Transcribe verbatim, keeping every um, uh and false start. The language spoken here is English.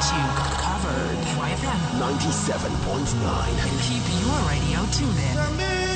you covered. Y F M ninety-seven point nine. Keep your radio tuned in.